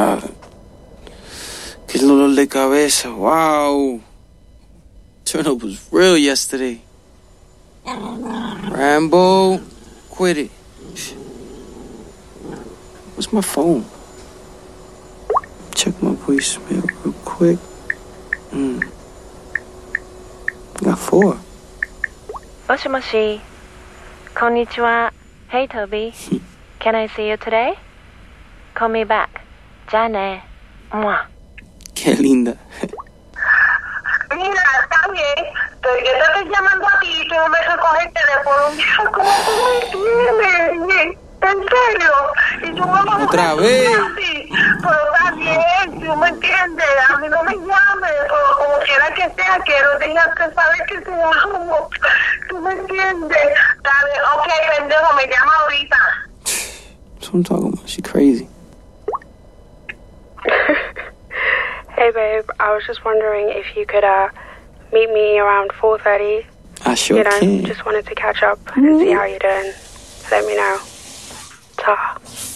Qué dolor de cabeza. Wow. Turn-up was real yesterday. Rambo, quit it. What's my phone? Check my voicemail real quick. Got 4. もしもし、こんにちは。Hey Toby, can I see you today? Call me back. じゃあね。 Qué linda. Mira, está bien, pero yo te estoy llamando a ti y tú no me recoges el teléfono. Mira cómo tú me tienes. En serio. Y tú me vas a Otra vez. así. Pero está bien, tú me entiendes. A mí no me llames, pero como quiera que sea, quiero dejarte saber que te amo. Tú me entiendes. Dale, ok, pendejo, me llama ahorita. That's what I'm talking about. She crazy. Hey babe, I was just wondering if you could meet me around 4:30. I sure can. Just wanted to catch up and see how you're doing. Let me know. Ta.